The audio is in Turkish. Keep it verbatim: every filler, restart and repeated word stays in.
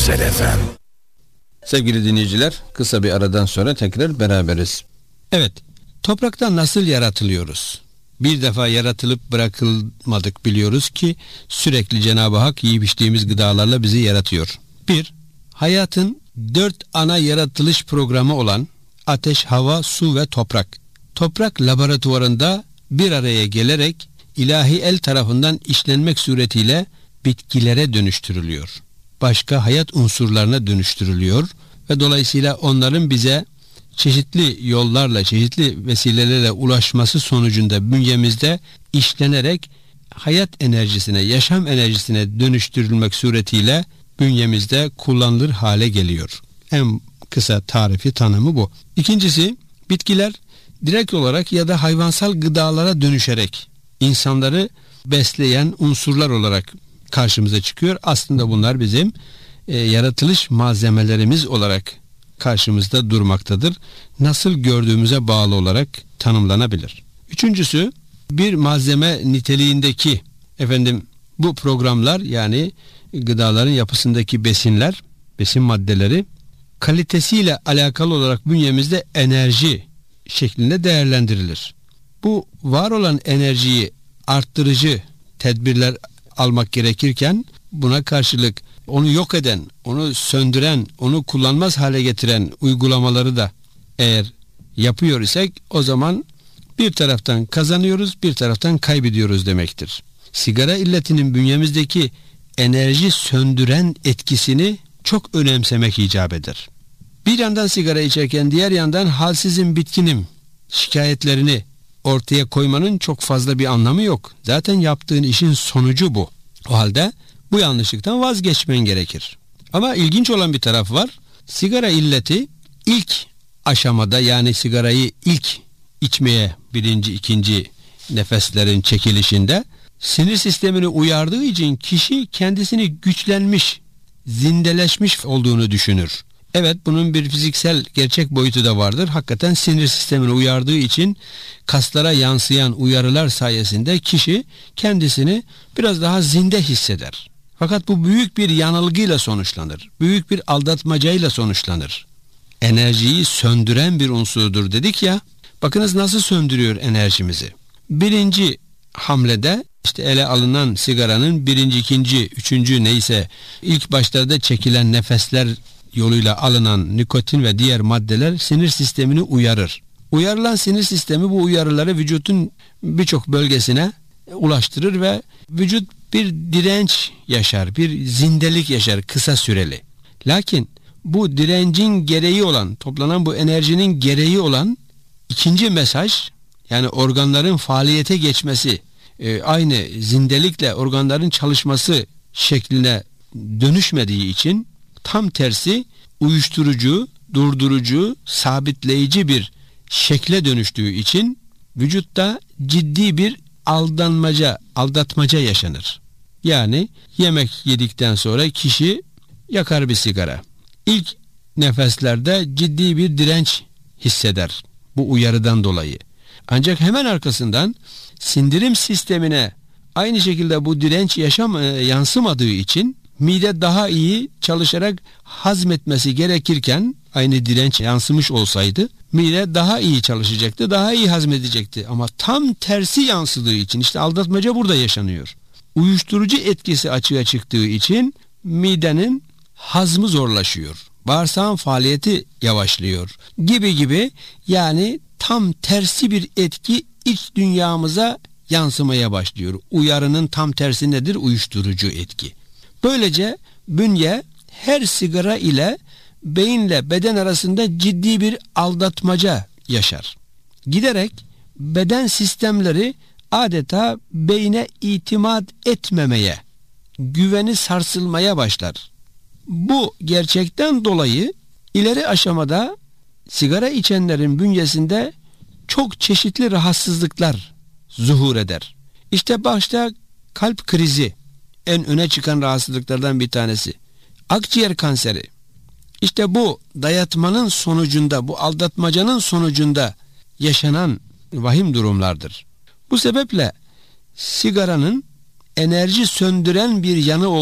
Özel F M. Sevgili dinleyiciler, kısa bir aradan sonra tekrar beraberiz. Evet, topraktan nasıl yaratılıyoruz? Bir defa yaratılıp bırakılmadık, biliyoruz ki sürekli Cenab-ı Hak yiyip içtiğimiz gıdalarla bizi yaratıyor. Bir, hayatın dört ana yaratılış programı olan ateş, hava, su ve toprak. Toprak laboratuvarında bir araya gelerek ilahi el tarafından işlenmek suretiyle bitkilere dönüştürülüyor. Başka hayat unsurlarına dönüştürülüyor ve dolayısıyla onların bize çeşitli yollarla, çeşitli vesilelerle ulaşması sonucunda bünyemizde işlenerek hayat enerjisine, yaşam enerjisine dönüştürülmek suretiyle bünyemizde kullanılır hale geliyor. En kısa tarifi, tanımı bu. İkincisi, bitkiler direkt olarak ya da hayvansal gıdalara dönüşerek insanları besleyen unsurlar olarak karşımıza çıkıyor. Aslında bunlar bizim e, yaratılış malzemelerimiz olarak karşımızda durmaktadır. Nasıl gördüğümüze bağlı olarak tanımlanabilir. Üçüncüsü, bir malzeme niteliğindeki efendim bu programlar, yani gıdaların yapısındaki besinler, besin maddeleri kalitesiyle alakalı olarak bünyemizde enerji şeklinde değerlendirilir. Bu var olan enerjiyi arttırıcı tedbirler almak gerekirken buna karşılık onu yok eden, onu söndüren, onu kullanmaz hale getiren uygulamaları da eğer yapıyor isek o zaman bir taraftan kazanıyoruz, bir taraftan kaybediyoruz demektir. Sigara illetinin bünyemizdeki enerji söndüren etkisini çok önemsemek icap eder. Bir yandan sigara içerken diğer yandan halsizim, bitkinim şikayetlerini ortaya koymanın çok fazla bir anlamı yok. Zaten yaptığın işin sonucu bu. O halde bu yanlışlıktan vazgeçmen gerekir. Ama ilginç olan bir taraf var. Sigara illeti ilk aşamada, yani sigarayı ilk içmeye birinci, ikinci nefeslerin çekilişinde sinir sistemini uyardığı için kişi kendisini güçlenmiş, zindeleşmiş olduğunu düşünür. Evet, bunun bir fiziksel gerçek boyutu da vardır. Hakikaten sinir sistemini uyardığı için kaslara yansıyan uyarılar sayesinde kişi kendisini biraz daha zinde hisseder. Fakat bu büyük bir yanılgıyla sonuçlanır. Büyük bir aldatmacayla sonuçlanır. Enerjiyi söndüren bir unsurdur dedik ya. Bakınız nasıl söndürüyor enerjimizi. Birinci hamlede işte ele alınan sigaranın birinci, ikinci, üçüncü neyse ilk başlarda çekilen nefesler yoluyla alınan nikotin ve diğer maddeler sinir sistemini uyarır. Uyarılan sinir sistemi bu uyarıları vücudun birçok bölgesine ulaştırır ve vücut bir direnç yaşar, bir zindelik yaşar kısa süreli. Lakin bu direncin gereği olan, toplanan bu enerjinin gereği olan ikinci mesaj, yani organların faaliyete geçmesi, e, aynı zindelikle organların çalışması şekline dönüşmediği için tam tersi uyuşturucu, durdurucu, sabitleyici bir şekle dönüştüğü için vücutta ciddi bir aldanmaca, aldatmaca yaşanır. Yani yemek yedikten sonra kişi yakar bir sigara. İlk nefeslerde ciddi bir direnç hisseder bu uyarıdan dolayı. Ancak hemen arkasından sindirim sistemine aynı şekilde bu direnç yaşam yansımadığı için mide daha iyi çalışarak hazmetmesi gerekirken, aynı direnç yansımış olsaydı mide daha iyi çalışacaktı, daha iyi hazmedecekti. Ama tam tersi yansıdığı için işte aldatmaca burada yaşanıyor. Uyuşturucu etkisi açığa çıktığı için midenin hazmı zorlaşıyor. Bağırsağın faaliyeti yavaşlıyor. Gibi gibi, yani tam tersi bir etki iç dünyamıza yansımaya başlıyor. Uyarının tam tersi nedir? Uyuşturucu etki. Böylece bünye her sigara ile beyinle beden arasında ciddi bir aldatmaca yaşar. Giderek beden sistemleri adeta beyne itimat etmemeye, güveni sarsılmaya başlar. Bu gerçekten dolayı ileri aşamada sigara içenlerin bünyesinde çok çeşitli rahatsızlıklar zuhur eder. İşte başta kalp krizi en öne çıkan rahatsızlıklardan bir tanesi. Akciğer kanseri. İşte bu dayatmanın sonucunda, bu aldatmacanın sonucunda yaşanan vahim durumlardır. Bu sebeple sigaranın enerji söndüren bir yanı